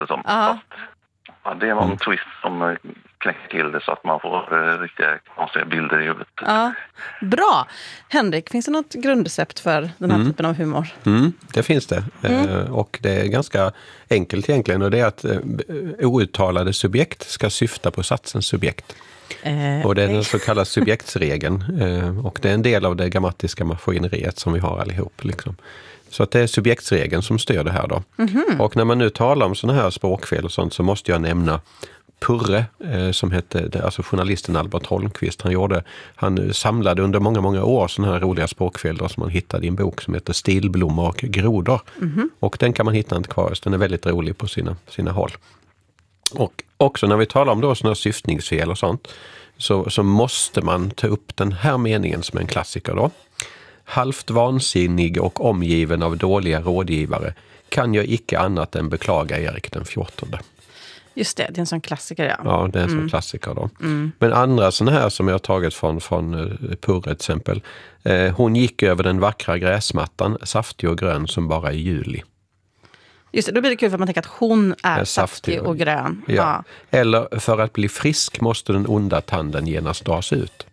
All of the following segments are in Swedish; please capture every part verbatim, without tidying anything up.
som. Ja. Ja, det är någon mm. twist som knäcker till det så att man får uh, riktiga konstiga bilder i huvudet. Ja. Bra. Henrik, finns det något grundrecept för den här mm. typen av humor? Mm, det finns det. Mm. Uh, och det är ganska enkelt egentligen. Och det är att uh, outtalade subjekt ska syfta på satsens subjekt. Eh, och det är okay. den så kallade subjektsregeln. Uh, och det är en del av det grammatiska maskineriet som vi har allihop liksom. Så att det är subjektsregeln som styr det här då. Mm-hmm. Och när man nu talar om sådana här språkfel och sånt så måste jag nämna Purre eh, som hette, alltså journalisten Albert Holmqvist. Han gjorde, han samlade under många, många år sådana här roliga språkfel då, som man hittade i en bok som heter Stilblommor och grodor. Mm-hmm. Och den kan man hitta antikvariskt. Den är väldigt rolig på sina, sina håll. Och också när vi talar om då sådana här syftningsfel och sånt så, så måste man ta upp den här meningen som en klassiker då. Halvt vansinnig och omgiven av dåliga rådgivare kan jag icke annat än beklaga Erik den fjortonde. Just det, det är en sån klassiker, ja. Ja, det är en sån mm. klassiker då. Mm. Men andra sådana här som jag har tagit från, från Purre till exempel. Eh, hon gick över den vackra gräsmattan, saftig och grön som bara i juli. Just det, då blir det kul för att man tänker att hon är, är saftig, saftig och grön. Ja. Ja. Eller för att bli frisk måste den onda tanden genast dras ut.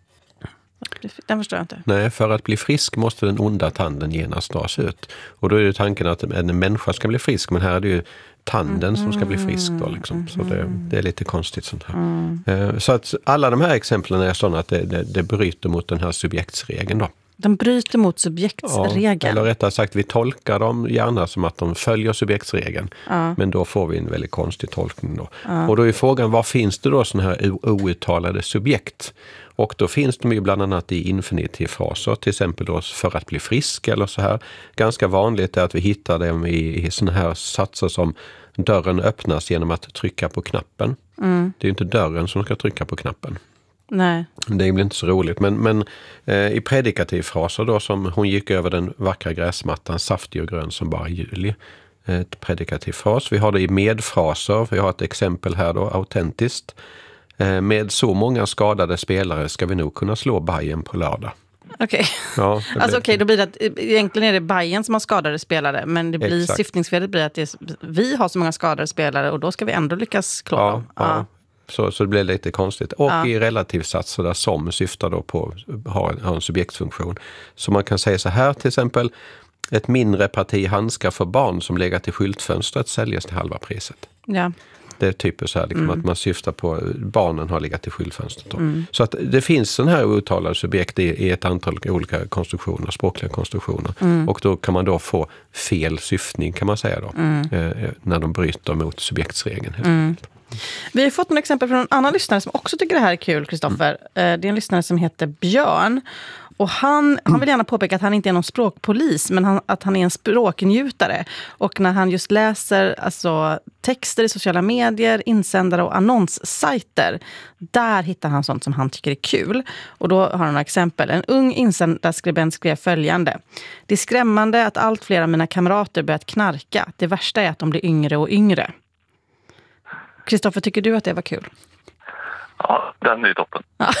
Den förstår jag inte. Nej, för att bli frisk måste den onda tanden genast dras ut. Och då är det tanken att en människa ska bli frisk, men här är det ju tanden som ska bli frisk då liksom. Så det, det är lite konstigt sånt här. Mm. Så att alla de här exemplen är sådana att det, det, det bryter mot den här subjektsregeln då. De bryter mot subjektsregeln. Ja, eller rättare sagt, vi tolkar dem gärna som att de följer subjektsregeln. Ja. Men då får vi en väldigt konstig tolkning då. Ja. Och då är frågan, vad finns det då sådana här outtalade subjekt? Och då finns de ju bland annat i infinitivfraser, till exempel då för att bli frisk eller så här. Ganska vanligt är att vi hittar dem i, i sådana här satser som dörren öppnas genom att trycka på knappen. Mm. Det är ju inte dörren som ska trycka på knappen. Nej. Det blir inte så roligt. Men, men eh, i predikativfraser då som hon gick över den vackra gräsmattan, saftig och grön som bara juli. Ett predikativfras. Vi har det i medfraser. Vi har ett exempel här då, autentiskt. Eh, med så många skadade spelare ska vi nog kunna slå Bayern på lördag. Okej. Okay. Ja, alltså okej, okay, då blir det att egentligen är det Bayern som har skadade spelare, men det blir Exakt. Syftningsfelet blir att det är, vi har så många skadade spelare och då ska vi ändå lyckas klå ja, dem. Ja. Ja. Så, så det blir lite konstigt. Och ja. i relativsatser där som syftar då på har, har en subjektsfunktion. Så man kan säga så här till exempel, ett mindre parti handskar för barn som legat i skyltfönstret säljes till halva priset. Ja. Det är typiskt så här liksom, mm. att man syftar på barnen har legat i skyltfönstret. Mm. Så att det finns sån här uttalade subjekt i, i ett antal olika konstruktioner, språkliga konstruktioner. Mm. Och då kan man då få fel syftning kan man säga då. Mm. Eh, när de bryter mot subjektsregeln helt mm. enkelt. Vi har fått en exempel från en annan lyssnare som också tycker det här är kul, Kristoffer. Mm. Det är en lyssnare som heter Björn. Och han, han vill gärna påpeka att han inte är någon språkpolis, men han, att han är en språknjutare. Och när han just läser alltså, texter i sociala medier, insändare och annonssajter, där hittar han sånt som han tycker är kul. Och då har han några exempel. En ung insändarskribent skrev följande. Det är skrämmande att allt fler av mina kamrater börjat knarka. Det värsta är att de blir yngre och yngre. Kristoffer, tycker du att det var kul? Ja, den är ju toppen. Ja.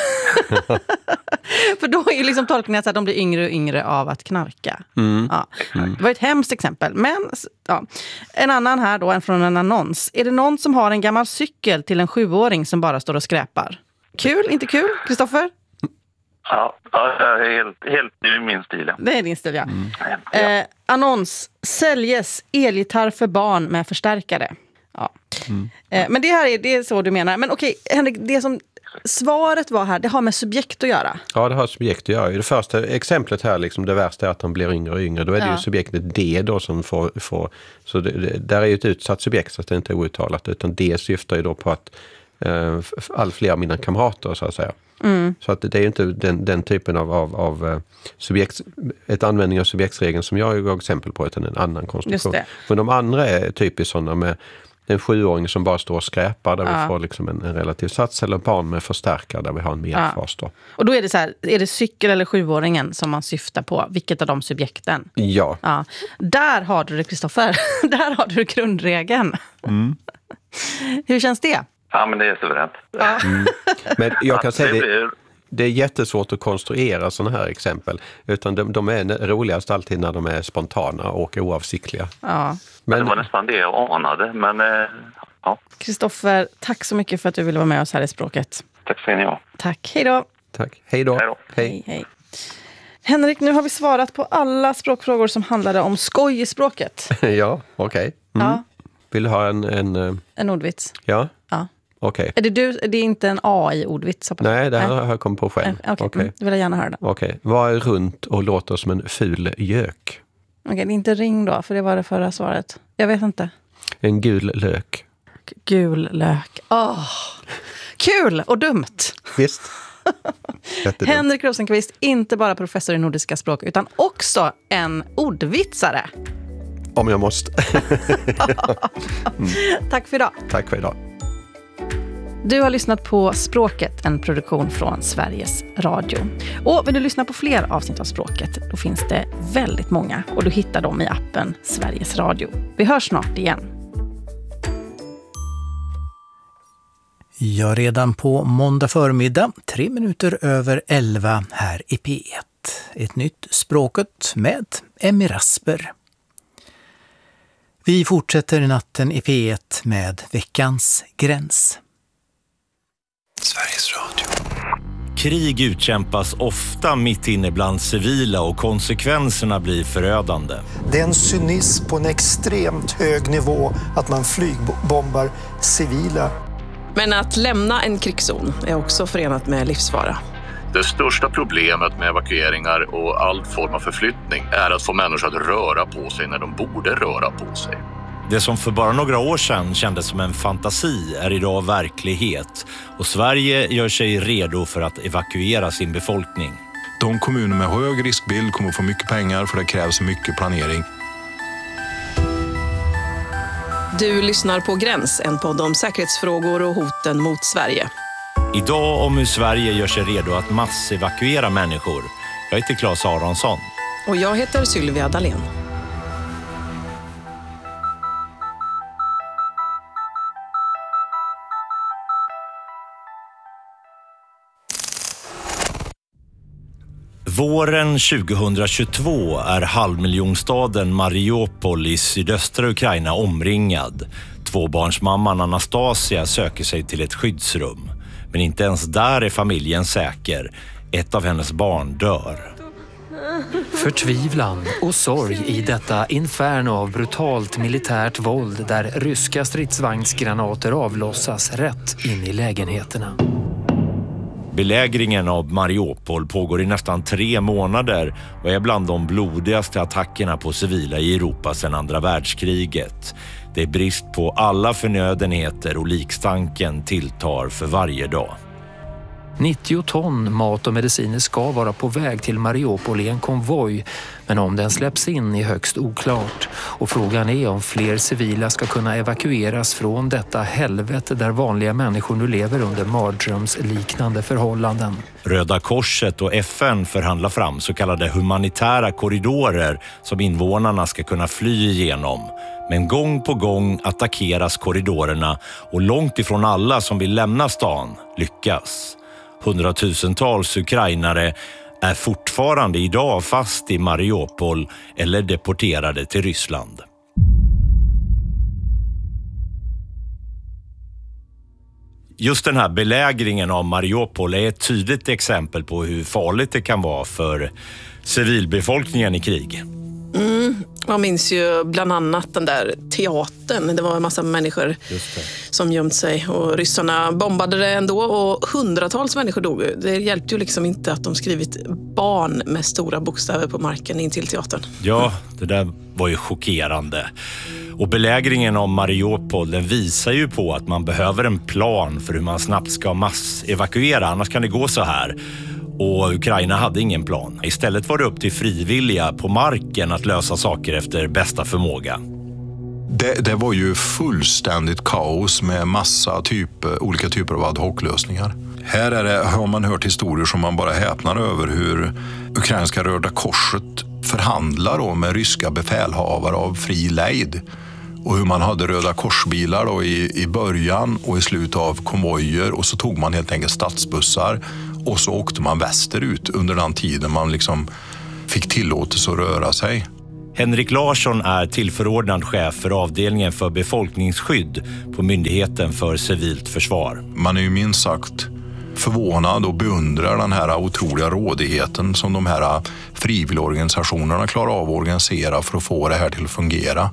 För då är ju liksom tolkningen att de blir yngre och yngre av att knarka. Mm. Ja. Det var ett hemskt exempel. Men ja. En annan här då, en från en annons. Är det någon som har en gammal cykel till en sjuåring som bara står och skräpar? Kul, inte kul, Kristoffer? Ja, ja, helt, helt i min stil. Ja. Det är din stil, ja. Mm. ja. Eh, annons. Säljes elgitarr för barn med förstärkare. Ja. Mm. Eh, men det här är, det är så du menar. Men okej, Henrik, det som svaret var här, det har med subjekt att göra. Ja, det har subjekt att göra. I det första exemplet här, liksom, det värsta är att de blir yngre och yngre. Då är det ja. ju subjektet D då som får... får så det, det, där är ju ett utsatt subjekt så att det inte är outtalat. Utan D syftar ju då på att eh, all fler av mina kamrater så att säga. Mm. Så att det är ju inte den, den typen av, av, av subjekt, ett användning av subjektsregeln som jag gav exempel på, utan en annan konstruktion. Men de andra är typiskt sådana med en sjuåring som bara står och skräpar där ja. vi får liksom en, en relativ sats, eller barn med förstärkare där vi har en medfas då. Ja. Och då är det så här, är det cykel eller sjuåringen som man syftar på? Vilket av de subjekten? Ja. ja. Där har du det, Kristoffer. Där har du grundregeln. Mm. Hur känns det? Ja, men det är suveränt. Ja. Mm. Men jag kan säga det. Blir, det är jättesvårt att konstruera sådana här exempel. Utan de, de är roligast alltid när de är spontana och oavsiktliga. Ja. Men det var nästan det jag anade, men eh, ja. Kristoffer, tack så mycket för att du ville vara med oss här i Språket. Tack ska ni ha. Tack, hej då. Tack, hej då. Hej då. Hej, hej. Henrik, nu har vi svarat på alla språkfrågor som handlade om skoj i språket. Ja, okej. Okay. Mm. Ja. Vill du ha en... En, en ordvits? Ja. Ja. Okej. Okay. Är det du? Det är inte en A I-ordvits? Nej, det här har jag kommit på själv. Okej, okay. okay. mm, det vill jag gärna höra. Okej. Okay. Vad är runt och låter som en ful gök? Okej, okay, det är inte ring då, för det var det förra svaret. Jag vet inte. En gul lök. Gul lök. Åh, oh. Kul och dumt. Visst. Henrik Rosenqvist, inte bara professor i nordiska språk utan också en ordvitsare. Om jag måste. mm. Tack för idag. Tack för idag. Du har lyssnat på Språket, en produktion från Sveriges Radio. Och vill du lyssna på fler avsnitt av Språket, då finns det väldigt många. Och du hittar dem i appen Sveriges Radio. Vi hörs snart igen. Ja, redan på måndag förmiddag, tre minuter över elva här i P ett. Ett nytt Språket med Emmy Rasper. Vi fortsätter natten i P ett med veckans gräns. Sveriges Radio. Krig utkämpas ofta mitt inne bland civila och konsekvenserna blir förödande. Det är en cynism på en extremt hög nivå att man flygbombar civila. Men att lämna en krigszon är också förenat med livsfara. Det största problemet med evakueringar och all form av förflyttning är att få människor att röra på sig när de borde röra på sig. Det som för bara några år sedan kändes som en fantasi är idag verklighet. Och Sverige gör sig redo för att evakuera sin befolkning. De kommuner med hög riskbild kommer att få mycket pengar för det krävs mycket planering. Du lyssnar på Gräns, en podd om säkerhetsfrågor och hoten mot Sverige. Idag om hur Sverige gör sig redo att massevakuera människor. Jag heter Claes Aronsson. Och jag heter Sylvia Dalén. Våren tjugohundratjugotvå är halvmiljonstaden Mariupol i sydöstra Ukraina omringad. Tvåbarnsmamman Anastasia söker sig till ett skyddsrum. Men inte ens där är familjen säker. Ett av hennes barn dör. Förtvivlan och sorg i detta inferno av brutalt militärt våld där ryska stridsvagnsgranater avlossas rätt in i lägenheterna. Belägringen av Mariupol pågår i nästan tre månader och är bland de blodigaste attackerna på civila i Europa sedan andra världskriget. Det är brist på alla förnödenheter och likstanken tilltar för varje dag. nittio ton mat och mediciner ska vara på väg till Mariupol i en konvoj, men om den släpps in är högst oklart. Och frågan är om fler civila ska kunna evakueras från detta helvete där vanliga människor nu lever under mardrömsliknande förhållanden. Röda Korset och F N förhandlar fram så kallade humanitära korridorer som invånarna ska kunna fly igenom. Men gång på gång attackeras korridorerna och långt ifrån alla som vill lämna stan lyckas. Hundratusentals ukrainare är fortfarande idag fast i Mariupol eller deporterade till Ryssland. Just den här belägringen av Mariupol är ett tydligt exempel på hur farligt det kan vara för civilbefolkningen i krig. Mm, man minns ju bland annat den där teatern. Det var en massa människor som gömt sig och ryssarna bombade det ändå och hundratals människor dog. Det hjälpte ju liksom inte att de skrivit barn med stora bokstäver på marken in till teatern. Ja, det där var ju chockerande. Och belägringen av Mariupol, den visar ju på att man behöver en plan för hur man snabbt ska massevakuera, annars kan det gå så här. Och Ukraina hade ingen plan. Istället var det upp till frivilliga på marken att lösa saker efter bästa förmåga. Det, det var ju fullständigt kaos med massa typ, olika typer av ad hoc-lösningar. Här är det, har man hört historier som man bara häpnar över hur ukrainska Röda Korset förhandlar då med ryska befälhavare av fri lejd. Och hur man hade Röda korsbilar då i, i början och i slutet av konvojer och så tog man helt enkelt stadsbussar och så åkte man västerut under den tiden man liksom fick tillåtelse att röra sig. Henrik Larsson är tillförordnad chef för avdelningen för befolkningsskydd på Myndigheten för civilt försvar. Man är ju minst sagt förvånad och beundrar den här otroliga rådigheten som de här frivilligorganisationerna klarar av att organisera för att få det här till att fungera.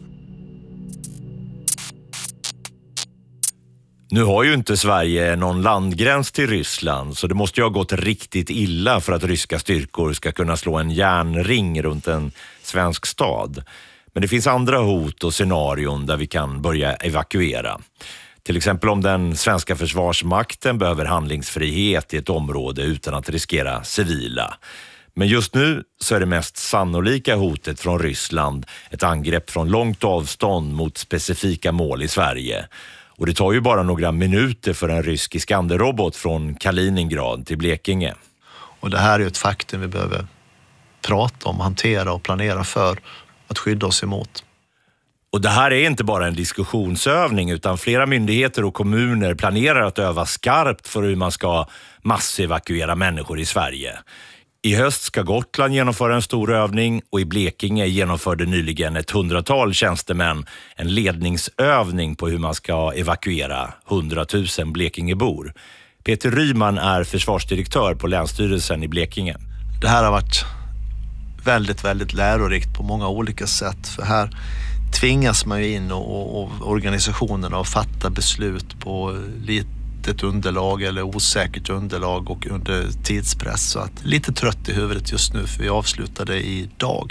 Nu har ju inte Sverige någon landgräns till Ryssland, så det måste ju ha gått riktigt illa för att ryska styrkor ska kunna slå en järnring runt en svensk stad. Men det finns andra hot och scenarion där vi kan börja evakuera. Till exempel om den svenska försvarsmakten behöver handlingsfrihet i ett område utan att riskera civila. Men just nu så är det mest sannolika hotet från Ryssland ett angrepp från långt avstånd mot specifika mål i Sverige. Och det tar ju bara några minuter för en rysk Iskander-robot från Kaliningrad till Blekinge. Och det här är ju ett faktum vi behöver prata om, hantera och planera för att skydda oss emot. Och det här är inte bara en diskussionsövning, utan flera myndigheter och kommuner planerar att öva skarpt för hur man ska massevakuera människor i Sverige. I höst ska Gotland genomföra en stor övning och i Blekinge genomförde nyligen ett hundratal tjänstemän en ledningsövning på hur man ska evakuera hundratusen Blekingebor. Peter Ryman är försvarsdirektör på Länsstyrelsen i Blekinge. Det här har varit väldigt, väldigt lärorikt på många olika sätt. För här tvingas man ju in och, och organisationerna att fatta beslut på litet underlag eller osäkert underlag och under tidspress. Så att lite trött i huvudet just nu för vi avslutade idag.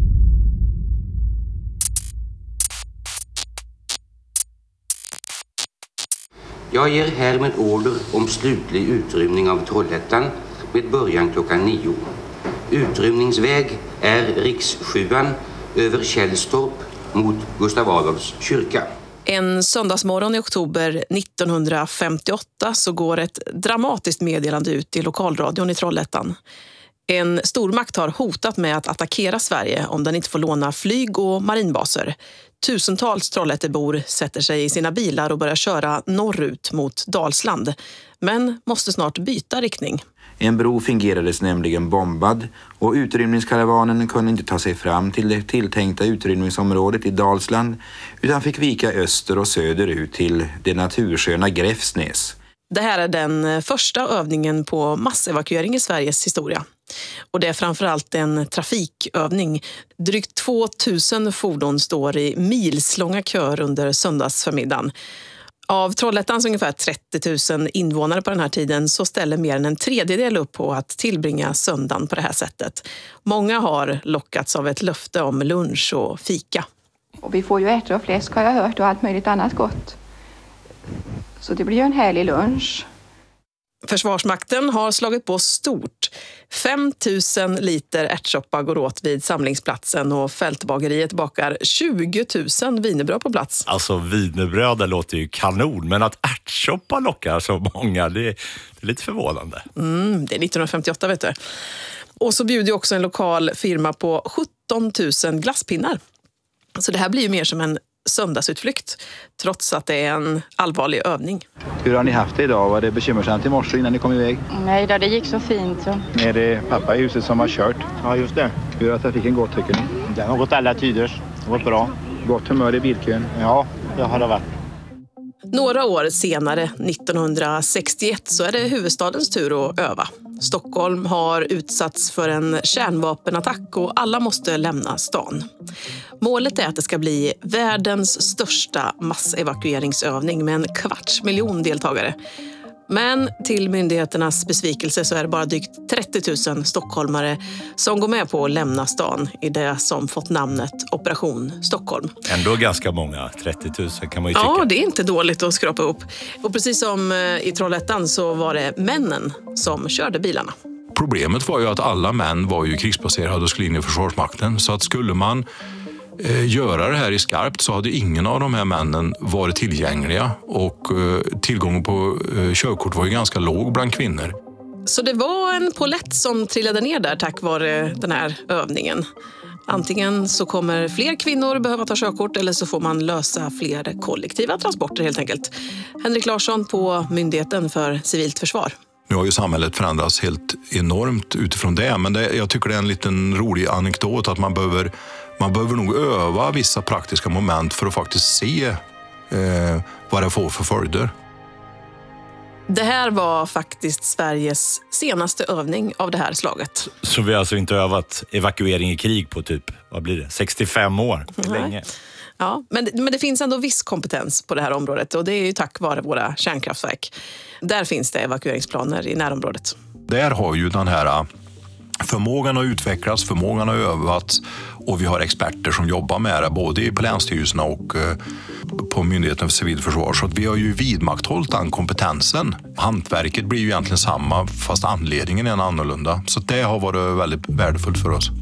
Jag ger härmed order om slutlig utrymning av Trollhättan med början klockan nio. Utrymningsväg är Rikssjuan över Källstorp mot Gustav Adolfs kyrka. En söndagsmorgon i oktober nittonhundrafemtioåtta så går ett dramatiskt meddelande ut i lokalradion i Trollhättan. En stormakt har hotat med att attackera Sverige om den inte får låna flyg- och marinbaser. Tusentals Trollhättebor sätter sig i sina bilar och börjar köra norrut mot Dalsland, men måste snart byta riktning. En bro fingerades nämligen bombad och utrymningskaravanen kunde inte ta sig fram till det tilltänkta utrymningsområdet i Dalsland utan fick vika öster och söder ut till det natursköna Gräfsnäs. Det här är den första övningen på massevakuering i Sveriges historia. Och det är framförallt en trafikövning. Drygt tvåtusen fordon står i milslånga kör under söndagsförmiddagen. Av Trollhättans ungefär trettio tusen invånare på den här tiden så ställer mer än en tredjedel upp på att tillbringa söndagen på det här sättet. Många har lockats av ett löfte om lunch och fika. Och vi får ju ärtor och fläsk har jag hört och allt möjligt annat gott. Så det blir ju en härlig lunch. Försvarsmakten har slagit på stort. fem tusen liter ärtsoppa går åt vid samlingsplatsen och fältbageriet bakar tjugo tusen wienerbröd på plats. Alltså wienerbröd låter ju kanon, men att ärtsoppa lockar så många, det är, det är lite förvånande. Mm, det är nittonhundrafemtioåtta vet du. Och så bjuder också en lokal firma på sjutton tusen glasspinnar. Så det här blir ju mer som en söndagsutflykt, trots att det är en allvarlig övning. Hur har ni haft det idag? Var det bekymmersamt i morse innan ni kom iväg? Nej då, det gick så fint. Så. Är det pappa i huset som har kört? Ja, just det. Hur har trafiken gått tycker ni? Den har gått alla tider. Det har gått bra. Gott humör i bilkön? Ja, det har det varit. Några år senare, nittonhundrasextioett, så är det huvudstadens tur att öva. Stockholm har utsatts för en kärnvapenattack och alla måste lämna stan. Målet är att det ska bli världens största massevakueringsövning med en kvarts miljon deltagare. Men till myndigheternas besvikelse så är det bara drygt trettio tusen stockholmare som går med på att lämna stan i det som fått namnet Operation Stockholm. Ändå ganska många, trettio tusen kan man ju tycka. Ja, det är inte dåligt att skrapa upp. Och precis som i Trollhättan så var det männen som körde bilarna. Problemet var ju att alla män var ju krigsbaserade och skulle in i Försvarsmakten. Så att skulle man eh, göra det här i skarpt så hade ingen av de här männen varit tillgängliga. Och eh, tillgången på eh, körkort var ju ganska låg bland kvinnor. Så det var en polett som trillade ner där tack vare den här övningen. Antingen så kommer fler kvinnor behöva ta körkort eller så får man lösa fler kollektiva transporter helt enkelt. Henrik Larsson på Myndigheten för civilt försvar. Nu har ju samhället förändrats helt enormt utifrån det, men det, jag tycker det är en liten rolig anekdot att man behöver, man behöver nog öva vissa praktiska moment för att faktiskt se eh, vad det får för följder. Det här var faktiskt Sveriges senaste övning av det här slaget. Så vi har alltså inte övat evakuering i krig på typ, vad blir det, sextiofem år? Det är länge. Ja, men, men det finns ändå viss kompetens på det här området och det är ju tack vare våra kärnkraftverk. Där finns det evakueringsplaner i närområdet. Där har ju den här förmågan att utvecklas, förmågan att övats och vi har experter som jobbar med det både på länsstyrelserna och på Myndigheten för civilförsvar. Så att vi har ju vidmakthållit den kompetensen. Hantverket blir ju egentligen samma fast anledningen är annorlunda. Så det har varit väldigt värdefullt för oss.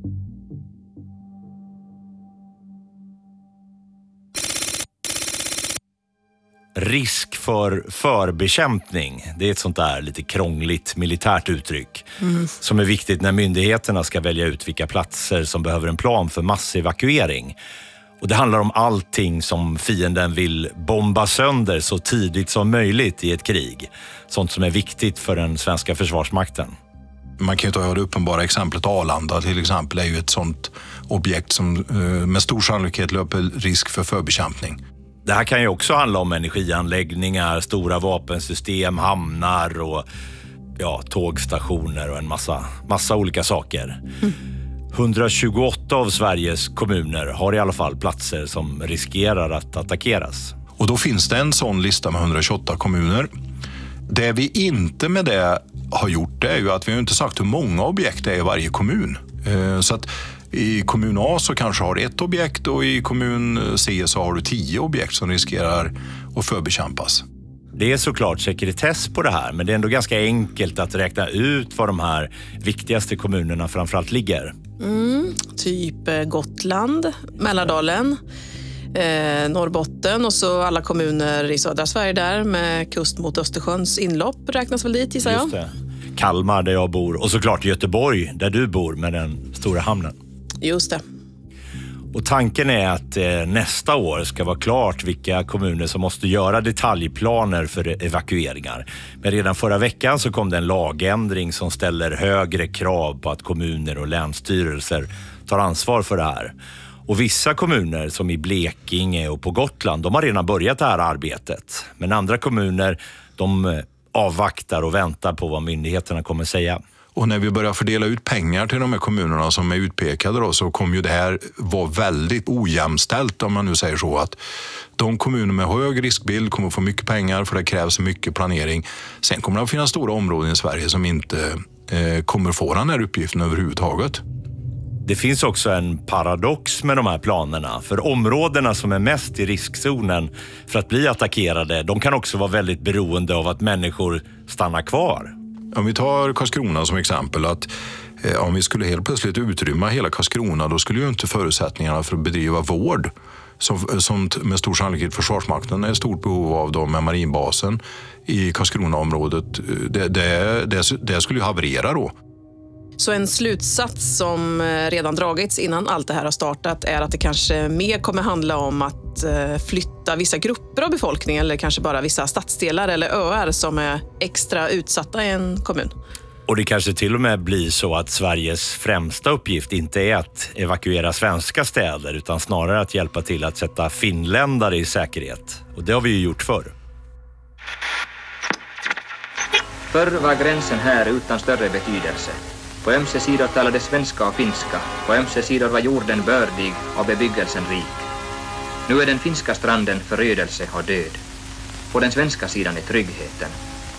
Risk för förbekämpning, det är ett sånt där lite krångligt militärt uttryck mm. som är viktigt när myndigheterna ska välja ut vilka platser som behöver en plan för massevakuering. Och det handlar om allting som fienden vill bomba sönder så tidigt som möjligt i ett krig. Sånt som är viktigt för den svenska försvarsmakten. Man kan ju ta det uppenbara exemplet Arlanda till exempel är ju ett sånt objekt som med stor sannolikhet löper risk för förbekämpning. Det här kan ju också handla om energianläggningar, stora vapensystem, hamnar och ja, tågstationer och en massa, massa olika saker. Mm. hundratjugoåtta av Sveriges kommuner har i alla fall platser som riskerar att attackeras. Och då finns det en sån lista med hundratjugoåtta kommuner. Det vi inte med det har gjort det är ju att vi har inte sagt hur många objekt det är i varje kommun. Så att i kommun A så kanske har ett objekt och i kommun C så har du tio objekt som riskerar att förbekämpas. Det är såklart sekretess på det här, men det är ändå ganska enkelt att räkna ut var de här viktigaste kommunerna framförallt ligger. Mm, typ Gotland, Mälardalen, eh, Norrbotten och så alla kommuner i södra Sverige där med kust mot Östersjöns inlopp räknas väl dit, gissar jag. Just det. Kalmar där jag bor och såklart Göteborg där du bor med den stora hamnen. Just det. Och tanken är att eh, nästa år ska vara klart vilka kommuner som måste göra detaljplaner för evakueringar. Men redan förra veckan så kom det en lagändring som ställer högre krav på att kommuner och länsstyrelser tar ansvar för det här. Och vissa kommuner som i Blekinge och på Gotland, de har redan börjat det här arbetet. Men andra kommuner, de avvaktar och väntar på vad myndigheterna kommer säga. Och när vi börjar fördela ut pengar till de här kommunerna som är utpekade då, så kommer ju det här vara väldigt ojämställt om man nu säger så. Att de kommuner med hög riskbild kommer få mycket pengar för det krävs mycket planering. Sen kommer det att finnas stora områden i Sverige som inte eh, kommer få den här uppgiften överhuvudtaget. Det finns också en paradox med de här planerna. För områdena som är mest i riskzonen för att bli attackerade, de kan också vara väldigt beroende av att människor stannar kvar. Om vi tar Karlskrona som exempel, att eh, om vi skulle helt plötsligt utrymma hela Karlskrona, då skulle ju inte förutsättningarna för att bedriva vård, som, som med stor sannolikhet Försvarsmakten är stort behov av då med marinbasen i Karlskronaområdet, det, det, det, det skulle ju haverera då. Så en slutsats som redan dragits innan allt det här har startat är att det kanske mer kommer handla om att flytta vissa grupper av befolkningen eller kanske bara vissa stadsdelar eller öar som är extra utsatta i en kommun. Och det kanske till och med blir så att Sveriges främsta uppgift inte är att evakuera svenska städer utan snarare att hjälpa till att sätta finländare i säkerhet. Och det har vi ju gjort förr. Förr var gränsen här utan större betydelse. På ömse sidor talade svenska och finska. På ömse sidor var jorden bördig och bebyggelsen rik. Nu är den finska stranden förödelse och död. På den svenska sidan är tryggheten.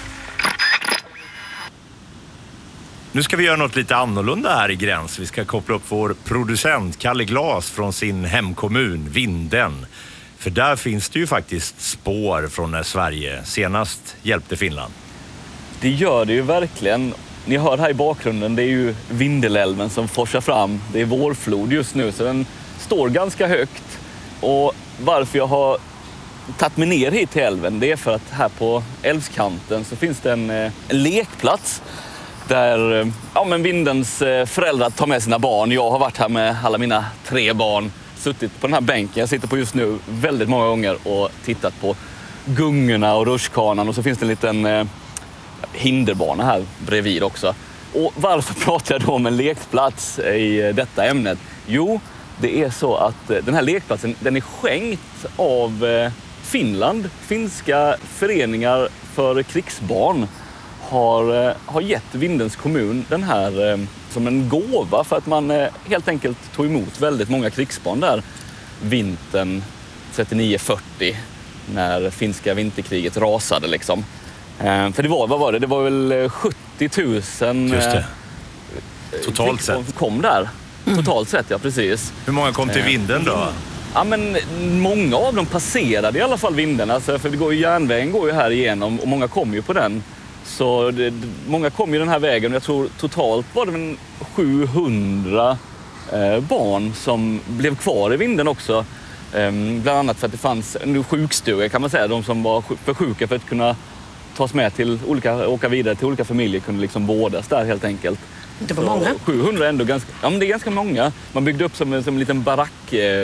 Nu ska vi göra något lite annorlunda här i Gräns. Vi ska koppla upp vår producent Kalle Glas från sin hemkommun Vinden. För där finns det ju faktiskt spår från när Sverige senast hjälpte Finland. Det gör det ju verkligen. Ni hör här i bakgrunden, det är ju Vindelälven som forsar fram. Det är vårflod just nu så den står ganska högt. Och varför jag har tagit mig ner hit till älven, det är för att här på älvskanten så finns det en, en lekplats där ja, men Vindens föräldrar tar med sina barn. Jag har varit här med alla mina tre barn, suttit på den här bänken jag sitter på just nu väldigt många gånger och tittat på gungorna och rutschkanan. Och så finns det en liten hinderbana här bredvid också. Och varför pratar jag då om en lekplats i detta ämnet? Jo, det är så att den här lekplatsen, den är skänkt av Finland. Finska föreningar för krigsbarn har, har gett Vindens kommun den här som en gåva för att man helt enkelt tog emot väldigt många krigsbarn där vintern trettionio fyrtio när finska vinterkriget rasade liksom. För det var, vad var det? Det var väl sjuttio tusen Just det. Totalt sett. Kom där. Totalt sett, ja precis. Hur många kom till Vinden då? Ja, men många av dem passerade i alla fall Vinden. Alltså, för det går ju, järnvägen går ju här igenom och många kom ju på den. Så det, många kom ju den här vägen. Jag tror totalt var det en sjuhundra eh, barn som blev kvar i Vinden också. Eh, bland annat för att det fanns en sjukstuga kan man säga. De som var för sjuka för att kunna tas med till olika, åka vidare till olika familjer kunde liksom vårdas där helt enkelt. Det var så många. sjuhundra är ändå ganska, ja men det är ganska många. Man byggde upp som en, som en liten barack eh,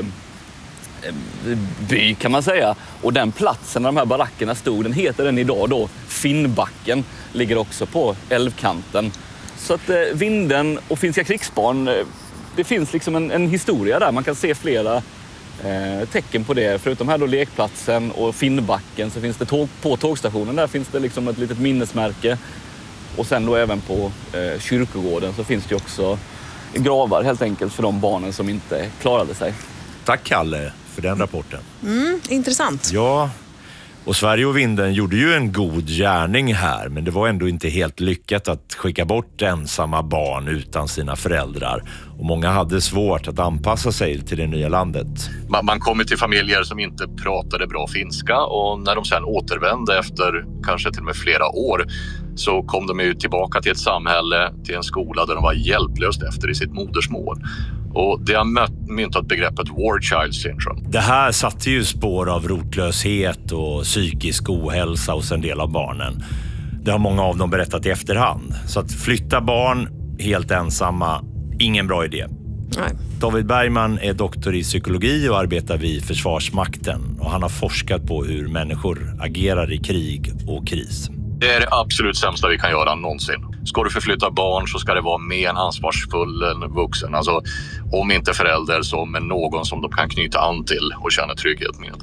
by kan man säga. Och den platsen där de här barackerna stod, den heter den idag då Finnbacken, ligger också på älvkanten. Så att eh, Vinden och finska krigsbarn, eh, det finns liksom en, en historia där. Man kan se flera eh, tecken på det. Förutom här då lekplatsen och Finnbacken så finns det tåg, på tågstationen där finns det liksom ett litet minnesmärke. Och sen då även på eh, kyrkogården så finns det också gravar helt enkelt för de barnen som inte klarade sig. Tack Kalle för den rapporten. Mm, intressant. Ja, och Sverige och Vinden gjorde ju en god gärning här, men det var ändå inte helt lyckat att skicka bort ensamma barn utan sina föräldrar. Och många hade svårt att anpassa sig till det nya landet. Man, man kom till familjer som inte pratade bra finska och när de sen återvände efter kanske till och med flera år så kom de ju tillbaka till ett samhälle, till en skola där de var hjälplöst efter i sitt modersmål. Och det har myntat begreppet War Child Syndrome. Det här satte ju spår av rotlöshet och psykisk ohälsa hos en del av barnen. Det har många av dem berättat i efterhand. Så att flytta barn helt ensamma, ingen bra idé. Nej. David Bergman är doktor i psykologi och arbetar vid Försvarsmakten. Och han har forskat på hur människor agerar i krig och kris. Det är det absolut sämsta vi kan göra någonsin. Ska du förflytta barn så ska det vara med en ansvarsfull vuxen. Alltså om inte förälder så med någon som de kan knyta an till och känna trygghet med.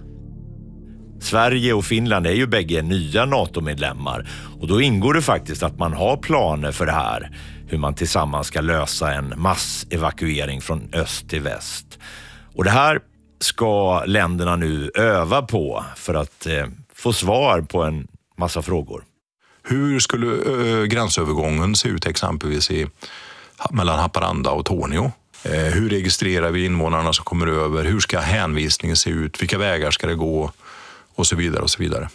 Sverige och Finland är ju bägge nya NATO-medlemmar och då ingår det faktiskt att man har planer för det här. Hur man tillsammans ska lösa en massevakuering från öst till väst. Och det här ska länderna nu öva på för att eh, få svar på en massa frågor. Hur skulle ö, gränsövergången se ut exempelvis i, mellan Haparanda och Tornio? Eh, hur registrerar vi invånarna som kommer över? Hur ska hänvisningen se ut? Vilka vägar ska det gå? Och så vidare och så vidare.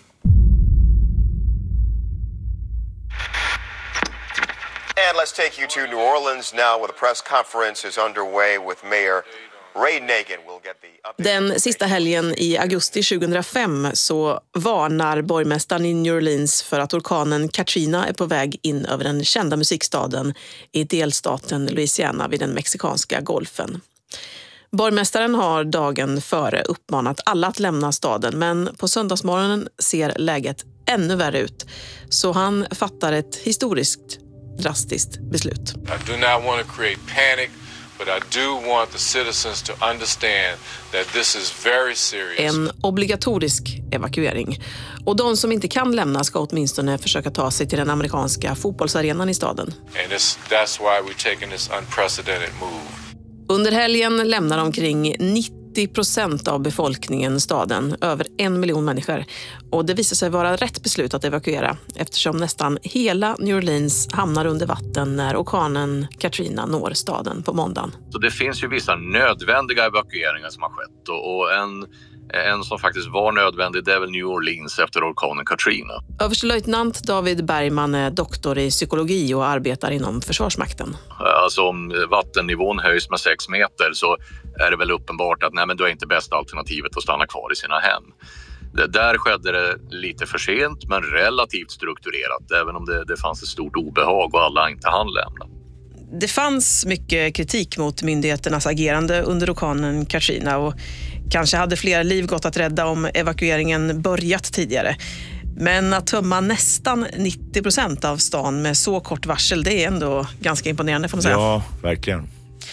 And let's take you to New Orleans now where the press conference is underway with Mayor Ray Nagin. We'll get the Den sista helgen i augusti tjugohundrafem så varnar borgmästaren i New Orleans för att orkanen Katrina är på väg in över den kända musikstaden i delstaten Louisiana vid den mexikanska golfen. Borgmästaren har dagen före uppmanat alla att lämna staden, men på söndagsmorgonen ser läget ännu värre ut. Så han fattar ett historiskt drastiskt beslut. I do not want to create panic, but I do want the citizens to understand that this is very serious. En obligatorisk evakuering. Och de som inte kan lämna ska åtminstone försöka ta sig till den amerikanska fotbollsarenan i staden. And it's, that's why we're taking this unprecedented move. Under helgen lämnar omkring nittio procent av befolkningen staden, över en miljon människor. Och det visar sig vara rätt beslut att evakuera eftersom nästan hela New Orleans hamnar under vatten när orkanen Katrina når staden på måndagen. Så det finns ju vissa nödvändiga evakueringar som har skett och en, en som faktiskt var nödvändig det är väl New Orleans efter orkanen Katrina. Överstelöjtnant David Bergman är doktor i psykologi och arbetar inom Försvarsmakten. Alltså om vattennivån höjs med sex meter så är det väl uppenbart att nej, men då är inte bästa alternativet att stanna kvar i sina hem. Det där skedde det lite för sent men relativt strukturerat även om det, det fanns ett stort obehag och alla inte hann lämna. Det fanns mycket kritik mot myndigheternas agerande under orkanen Katrina och kanske hade flera liv gått att rädda om evakueringen börjat tidigare. Men att tömma nästan nittio procent av stan med så kort varsel, det är ändå ganska imponerande, får man säga. Ja, verkligen.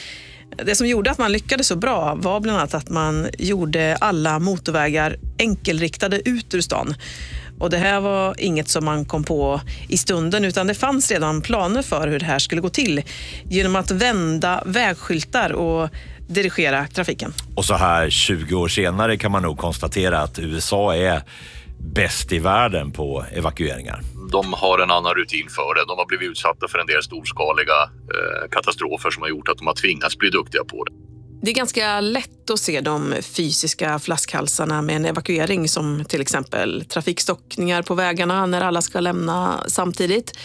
Det som gjorde att man lyckades så bra var bland annat att man gjorde alla motorvägar enkelriktade ut ur stan. Och det här var inget som man kom på i stunden, utan det fanns redan planer för hur det här skulle gå till genom att vända vägskyltar och dirigera trafiken. Och så här tjugo år senare kan man nog konstatera att U S A är bäst i världen på evakueringar. De har en annan rutin för det. De har blivit utsatta för en del storskaliga eh, katastrofer som har gjort att de har tvingats bli duktiga på det. Det är ganska lätt att se de fysiska flaskhalsarna med en evakuering, som till exempel trafikstockningar på vägarna när alla ska lämna samtidigt.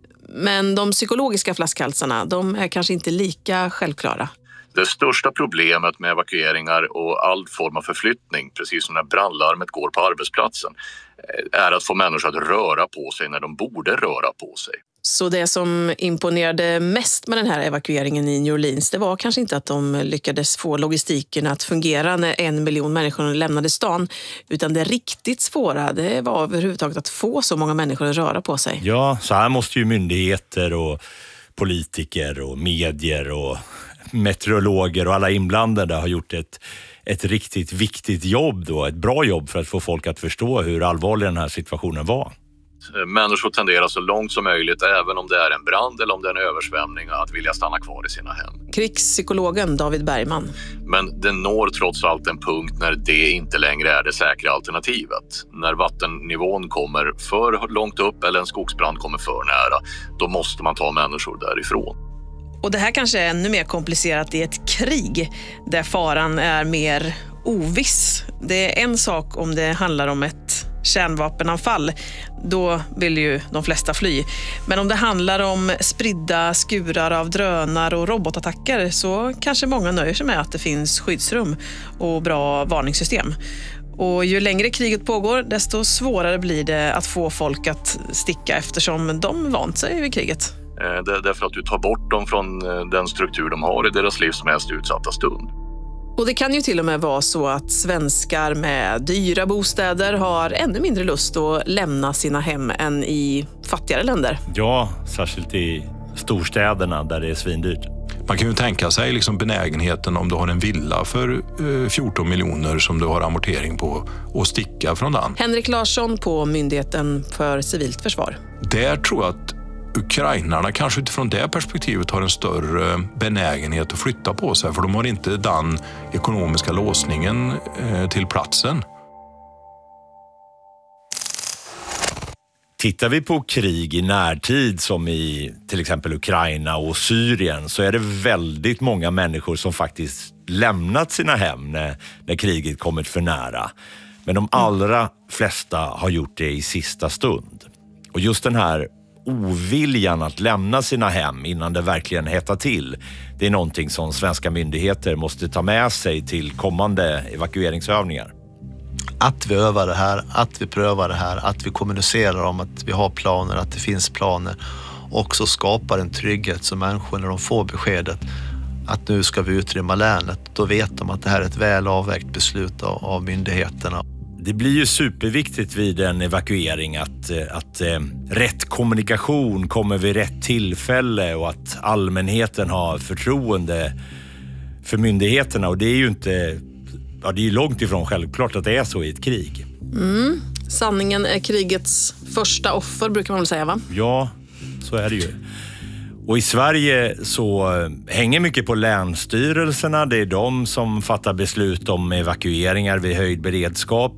Men de psykologiska flaskhalsarna, de är kanske inte lika självklara. Det största problemet med evakueringar och all form av förflyttning, precis som när brandlarmet går på arbetsplatsen, är att få människor att röra på sig när de borde röra på sig. Så det som imponerade mest med den här evakueringen i New Orleans, det var kanske inte att de lyckades få logistiken att fungera när en miljon människor lämnade stan, utan det riktigt svåra, det var överhuvudtaget att få så många människor att röra på sig. Ja, så här måste ju myndigheter och politiker och medier och meteorologer och alla inblandade har gjort ett, ett riktigt viktigt jobb då, ett bra jobb för att få folk att förstå hur allvarlig den här situationen var. Människor tenderar så långt som möjligt, även om det är en brand eller om det är en översvämning, att vilja stanna kvar i sina hem. Krigspsykologen David Bergman. Men det når trots allt en punkt när det inte längre är det säkra alternativet. När vattennivån kommer för långt upp eller en skogsbrand kommer för nära, då måste man ta människor därifrån. Och det här kanske är ännu mer komplicerat i ett krig där faran är mer oviss. Det är en sak om det handlar om ett kärnvapenanfall. Då vill ju de flesta fly. Men om det handlar om spridda skurar av drönare och robotattacker, så kanske många nöjer sig med att det finns skyddsrum och bra varningssystem. Och ju längre kriget pågår, desto svårare blir det att få folk att sticka, eftersom de vant sig vid kriget. Det är därför att du tar bort dem från den struktur de har i deras livs mest utsatta stund. Och det kan ju till och med vara så att svenskar med dyra bostäder har ännu mindre lust att lämna sina hem än i fattigare länder. Ja, särskilt i storstäderna där det är svindyrt. Man kan ju tänka sig liksom benägenheten om du har en villa för fjorton miljoner som du har amortering på och sticka från den. Henrik Larsson på Myndigheten för civilt försvar. Där tror jag att ukrainarna kanske utifrån det perspektivet har en större benägenhet att flytta på sig, för de har inte den ekonomiska låsningen till platsen. Tittar vi på krig i närtid som i till exempel Ukraina och Syrien, så är det väldigt många människor som faktiskt lämnat sina hem när, när kriget kommit för nära. Men de allra flesta har gjort det i sista stund. Och just den här oviljan att lämna sina hem innan det verkligen hettar till, det är någonting som svenska myndigheter måste ta med sig till kommande evakueringsövningar. Att vi övar det här, att vi prövar det här, att vi kommunicerar om att vi har planer, att det finns planer, också skapar en trygghet så människor när de får beskedet att nu ska vi utrymma länet, då vet de att det här är ett väl avvägt beslut av, av myndigheterna. Det blir ju superviktigt vid en evakuering att, att eh, rätt kommunikation kommer vid rätt tillfälle och att allmänheten har förtroende för myndigheterna. Och det är ju inte, ja, det är långt ifrån självklart att det är så i ett krig. Mm. Sanningen är krigets första offer, brukar man väl säga, va? Ja, så är det ju. Och i Sverige så hänger mycket på länsstyrelserna. Det är de som fattar beslut om evakueringar vid höjd beredskap.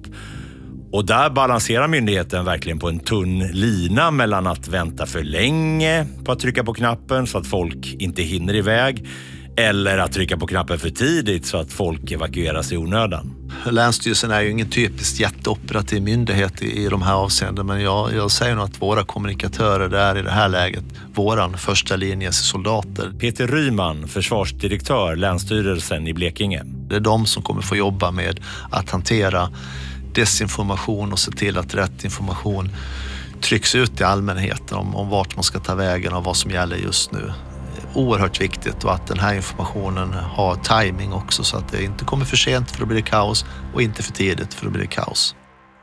Och där balanserar myndigheten verkligen på en tunn lina mellan att vänta för länge på att trycka på knappen så att folk inte hinner iväg, eller att trycka på knappen för tidigt så att folk evakueras i onödan. Länsstyrelsen är ju ingen typiskt jätteoperativ myndighet i, i de här avseenden, men jag, jag säger nog att våra kommunikatörer är i det här läget våran första linjes soldater. Peter Ryman, försvarsdirektör, Länsstyrelsen i Blekinge. Det är de som kommer få jobba med att hantera desinformation och se till att rätt information trycks ut till allmänheten om, om vart man ska ta vägen och vad som gäller just nu. Oerhört viktigt, och att den här informationen har timing också, så att det inte kommer för sent för att bli kaos och inte för tidigt för att bli kaos.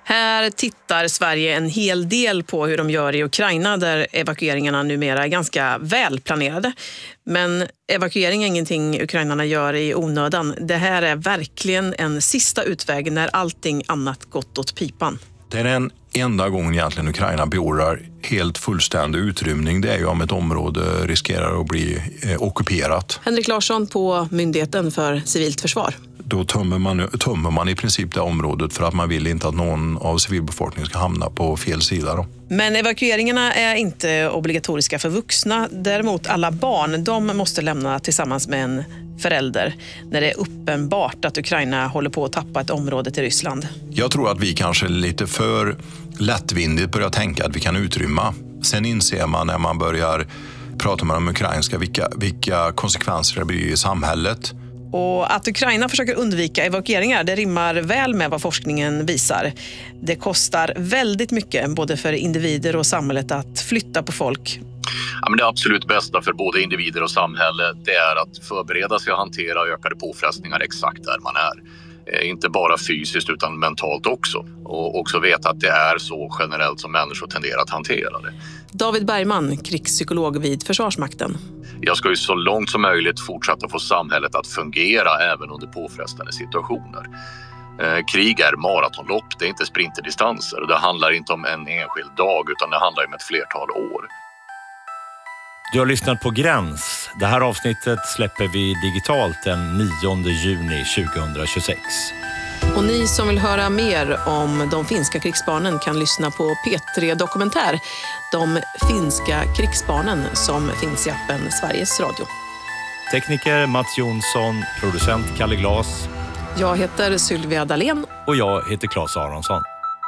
Här tittar Sverige en hel del på hur de gör i Ukraina där evakueringarna numera är ganska välplanerade. Men evakuering är ingenting ukrainarna gör i onödan. Det här är verkligen en sista utväg när allting annat gått åt pipan. Det är den enda gången egentligen Ukraina beordrar helt fullständig utrymning. Det är ju om ett område riskerar att bli eh, ockuperat. Henrik Larsson på Myndigheten för civilt försvar. Då tömmer man, tömmer man i princip det området för att man vill inte att någon av civilbefolkningen ska hamna på fel sida. Då. Men evakueringarna är inte obligatoriska för vuxna. Däremot alla barn, de måste lämna tillsammans med en förälder när det är uppenbart att Ukraina håller på att tappa ett område till Ryssland. Jag tror att vi kanske lite för lättvindigt börjar tänka att vi kan utrymma. Sen inser man när man börjar prata med de ukrainska vilka, vilka konsekvenser det blir i samhället. Och att Ukraina försöker undvika evakueringar, det rimmar väl med vad forskningen visar. Det kostar väldigt mycket, både för individer och samhället, att flytta på folk. Ja, men det absolut bästa för både individer och samhälle, det är att förbereda sig och hantera ökade påfrestningar exakt där man är. Eh, inte bara fysiskt utan mentalt också. Och också veta att det är så generellt som människor tenderar att hantera det. David Bergman, krigspsykolog vid Försvarsmakten. Jag ska ju så långt som möjligt fortsätta få samhället att fungera även under påfrestande situationer. Eh, krig är maratonlopp, det är inte sprinterdistanser. Det handlar inte om en enskild dag utan det handlar om ett flertal år. Du har lyssnat på Gräns. Det här avsnittet släpper vi digitalt den nionde juni tjugohundratjugosex. Och ni som vill höra mer om de finska krigsbarnen kan lyssna på P tre Dokumentär. De finska krigsbarnen som finns i appen Sveriges Radio. Tekniker Mats Jonsson, producent Kalle Glas. Jag heter Sylvia Dalén. Och jag heter Claes Aronsson.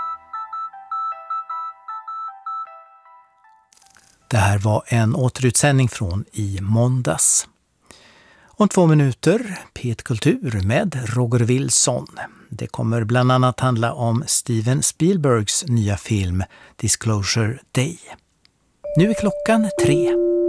Det här var en återutsändning från i måndags. Om två minuter, P ett Kultur med Roger Wilson. Det kommer bland annat handla om Steven Spielbergs nya film Disclosure Day. Nu är klockan tre.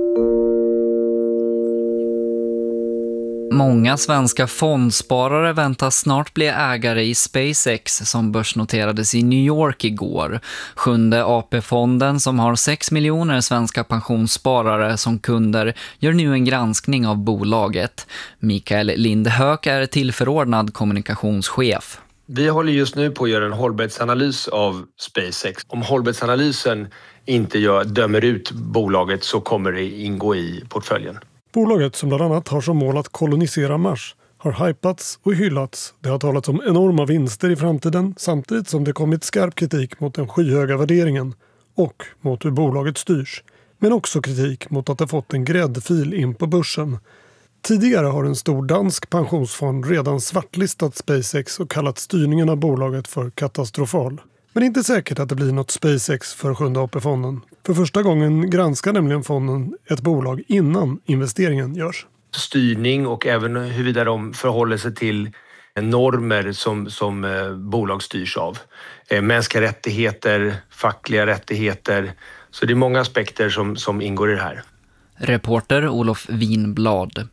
Många svenska fondsparare väntas snart bli ägare i SpaceX som börsnoterades i New York igår. Sjunde A P-fonden som har sex miljoner svenska pensionssparare som kunder gör nu en granskning av bolaget. Mikael Lindhök är tillförordnad kommunikationschef. Vi håller just nu på att göra en hållbarhetsanalys av SpaceX. Om hållbarhetsanalysen inte gör, dömer ut bolaget så kommer det ingå i portföljen. Bolaget som bland annat har som mål att kolonisera Mars har hypats och hyllats. Det har talats om enorma vinster i framtiden samtidigt som det kommit skarp kritik mot den skyhöga värderingen och mot hur bolaget styrs. Men också kritik mot att det fått en gräddfil in på börsen. Tidigare har en stor dansk pensionsfond redan svartlistat SpaceX och kallat styrningen av bolaget för katastrofal. Men det är inte säkert att det blir något SpaceX för sjunde A P-fonden. För första gången granskar nämligen fonden ett bolag innan investeringen görs. Styrning och även huruvida de förhåller sig till normer som, som eh, bolag styrs av. Eh, mänskliga rättigheter, fackliga rättigheter. Så det är många aspekter som, som ingår i det här. Reporter Olof Winblad.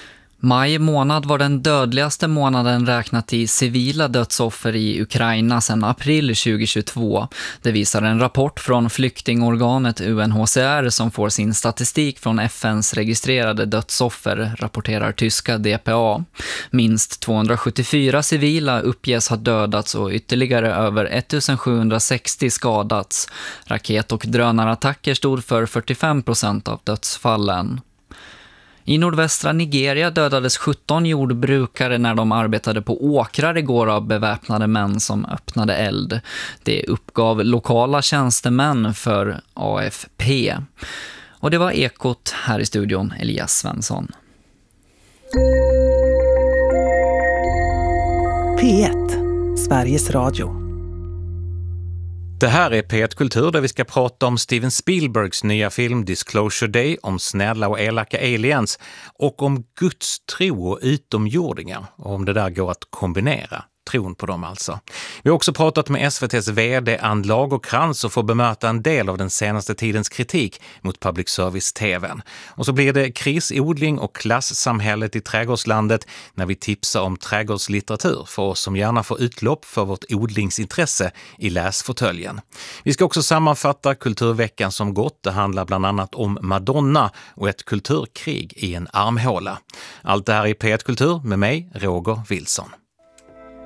Maj månad var den dödligaste månaden räknat i civila dödsoffer i Ukraina sedan april tjugohundratjugotvå. Det visar en rapport från flyktingorganet U N H C R som får sin statistik från F N:s registrerade dödsoffer, rapporterar tyska D P A. Minst tvåhundrasjuttiofyra civila uppges ha dödats och ytterligare över ettusensjuhundrasextio skadats. Raket- och drönarattacker stod för fyrtiofem procent av dödsfallen. I nordvästra Nigeria dödades sjutton jordbrukare när de arbetade på åkrar igår av beväpnade män som öppnade eld. Det uppgav lokala tjänstemän för A F P. Och det var Ekot här i studion, Elias Svensson. P ett, Sveriges Radio. Det här är P ett Kultur där vi ska prata om Steven Spielbergs nya film Disclosure Day, om snälla och elaka aliens och om Guds tro och utomjordingar och om det där går att kombinera. tron på dem alltså. Vi har också pratat med S V T:s vd Ann Lagerkrans och får bemöta en del av den senaste tidens kritik mot public service-tvn. Och så blir det krisodling och klassamhället i trädgårdslandet när vi tipsar om trädgårdslitteratur för oss som gärna får utlopp för vårt odlingsintresse i läsfåtöljen. Vi ska också sammanfatta kulturveckan som gått. Det handlar bland annat om Madonna och ett kulturkrig i en armhåla. Allt det här i P ett Kultur med mig, Roger Wilson.